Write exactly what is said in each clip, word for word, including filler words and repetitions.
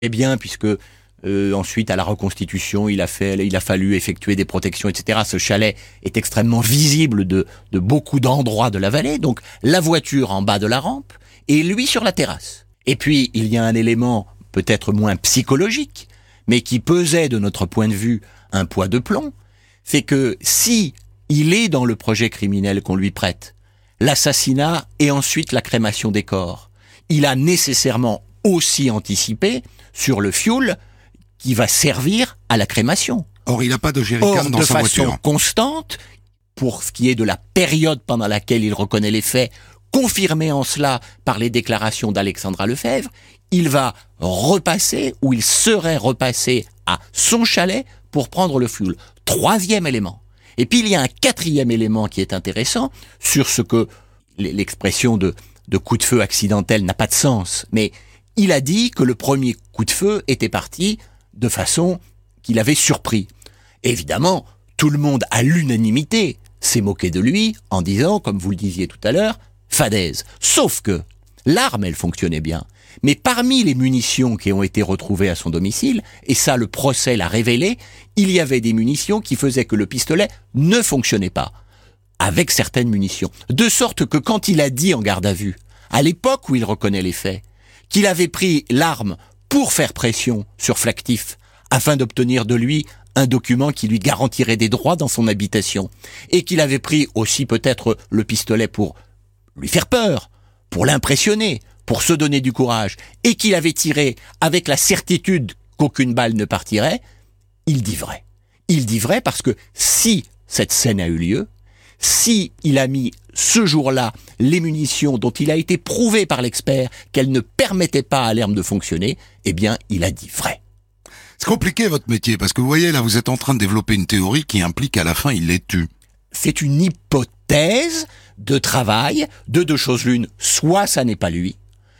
Eh bien, puisque euh, ensuite, à la reconstitution, il a fait, il a fallu effectuer des protections, et cetera. Ce chalet est extrêmement visible de, de beaucoup d'endroits de la vallée. Donc, la voiture en bas de la rampe et lui sur la terrasse. Et puis, il y a un élément peut-être moins psychologique, mais qui pesait de notre point de vue un poids de plomb. C'est que si il est dans le projet criminel qu'on lui prête, l'assassinat et ensuite la crémation des corps, il a nécessairement aussi anticipé sur le fioul qui va servir à la crémation. Or, il n'a pas de jerrycan dans sa voiture. De façon constante, pour ce qui est de la période pendant laquelle il reconnaît les faits, confirmé en cela par les déclarations d'Alexandra Lefebvre, il va repasser, ou il serait repassé à son chalet pour prendre le fioul. Troisième élément. Et puis il y a un quatrième élément qui est intéressant, sur ce que l'expression de, de coup de feu accidentel n'a pas de sens, mais il a dit que le premier coup de feu était parti de façon qu'il avait surpris. Évidemment, tout le monde, à l'unanimité, s'est moqué de lui en disant, comme vous le disiez tout à l'heure, fadaise. Sauf que l'arme, elle fonctionnait bien. Mais parmi les munitions qui ont été retrouvées à son domicile, et ça le procès l'a révélé, il y avait des munitions qui faisaient que le pistolet ne fonctionnait pas, avec certaines munitions. De sorte que quand il a dit en garde à vue, à l'époque où il reconnaît les faits, qu'il avait pris l'arme pour faire pression sur Flactif, afin d'obtenir de lui un document qui lui garantirait des droits dans son habitation, et qu'il avait pris aussi peut-être le pistolet pour lui faire peur, pour l'impressionner, pour se donner du courage, et qu'il avait tiré avec la certitude qu'aucune balle ne partirait, il dit vrai. Il dit vrai parce que si cette scène a eu lieu, si il a mis ce jour-là les munitions dont il a été prouvé par l'expert qu'elles ne permettaient pas à l'arme de fonctionner, eh bien, il a dit vrai. C'est compliqué votre métier, parce que vous voyez, là, vous êtes en train de développer une théorie qui implique qu'à la fin, il les tue. C'est une hypothèse de travail de deux choses l'une. Soit ça n'est pas lui,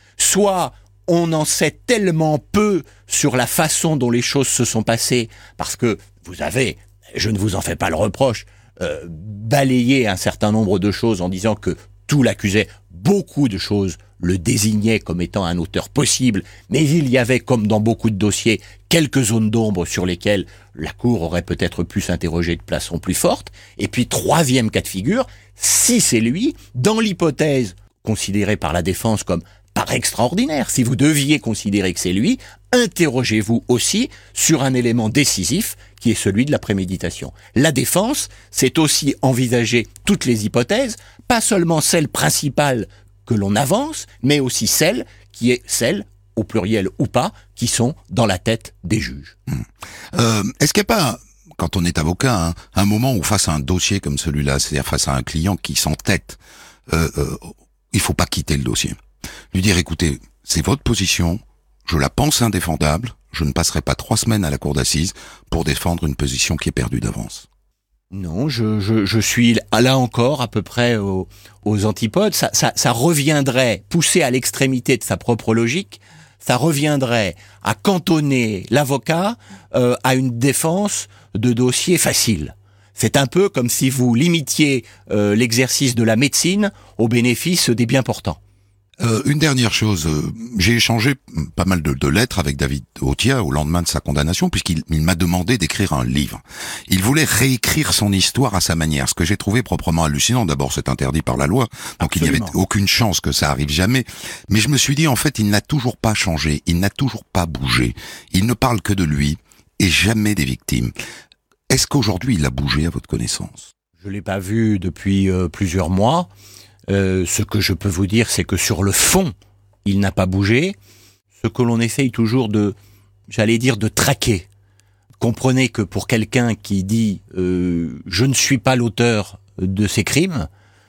soit on en sait tellement peu sur la façon dont les choses se sont passées, parce que vous avez, je ne vous en fais pas le reproche, euh, balayé un certain nombre de choses en disant que tout l'accusait, beaucoup de choses le désignaient comme étant un auteur possible, mais il y avait, comme dans beaucoup de dossiers, quelques zones d'ombre sur lesquelles la Cour aurait peut-être pu s'interroger de façon plus forte. Et puis, troisième cas de figure, si c'est lui, dans l'hypothèse considérée par la défense comme par extraordinaire, si vous deviez considérer que c'est lui, interrogez-vous aussi sur un élément décisif qui est celui de la préméditation. La défense, c'est aussi envisager toutes les hypothèses, pas seulement celle principale que l'on avance, mais aussi celle qui est celle, au pluriel ou pas, qui sont dans la tête des juges. Mmh. Euh, est-ce qu'il n'y a pas, quand on est avocat, hein, un moment où face à un dossier comme celui-là, c'est-à-dire face à un client qui s'entête, euh, euh, il faut pas quitter le dossier. Lui dire, écoutez, c'est votre position, je la pense indéfendable, je ne passerai pas trois semaines à la cour d'assises pour défendre une position qui est perdue d'avance. Non, je, je, je suis là encore à peu près aux, aux antipodes. Ça, ça, ça reviendrait, poussé à l'extrémité de sa propre logique, ça reviendrait à cantonner l'avocat euh, à une défense de dossier facile. C'est un peu comme si vous limitiez euh, l'exercice de la médecine au bénéfice des bien portants. Euh, une dernière chose, euh, j'ai échangé pas mal de, de lettres avec David Authia au lendemain de sa condamnation, puisqu'il il m'a demandé d'écrire un livre. Il voulait réécrire son histoire à sa manière, ce que j'ai trouvé proprement hallucinant. D'abord, c'est interdit par la loi, donc Absolument. Il n'y avait aucune chance que ça arrive jamais. Mais je me suis dit, en fait, il n'a toujours pas changé, il n'a toujours pas bougé. Il ne parle que de lui et jamais des victimes. Est-ce qu'aujourd'hui, il a bougé à votre connaissance ? Je l'ai pas vu depuis euh, plusieurs mois. Euh, ce que je peux vous dire, c'est que sur le fond, il n'a pas bougé. Ce que l'on essaye toujours de, j'allais dire, de traquer. Comprenez que pour quelqu'un qui dit euh, « je ne suis pas l'auteur de ces crimes »,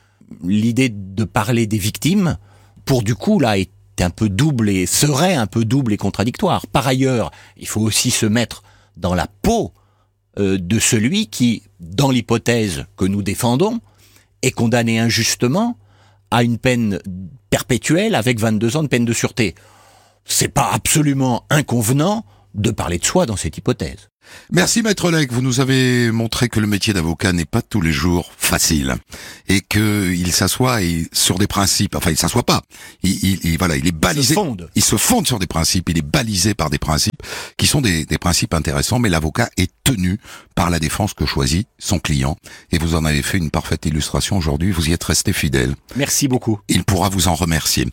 l'idée de parler des victimes, pour du coup, là, est un peu double et serait un peu double et contradictoire. Par ailleurs, il faut aussi se mettre dans la peau euh, de celui qui, dans l'hypothèse que nous défendons, est condamné injustement à une peine perpétuelle avec vingt-deux ans de peine de sûreté. C'est pas absolument inconvenant de parler de soi dans cette hypothèse. Merci Maître Lec, vous nous avez montré que le métier d'avocat n'est pas tous les jours facile et que il s'assoit et- sur des principes. Enfin, il s'assoit pas. Il, il, il- voilà, il est balisé. Se fonde. Il se fonde sur des principes. Il est balisé par des principes qui sont des, des principes intéressants. Mais l'avocat est tenu par la défense que choisit son client. Et vous en avez fait une parfaite illustration aujourd'hui. Vous y êtes resté fidèle. Merci beaucoup. Il pourra vous en remercier.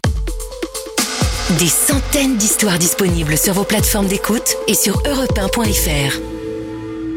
Des centaines d'histoires disponibles sur vos plateformes d'écoute et sur europe un point f r.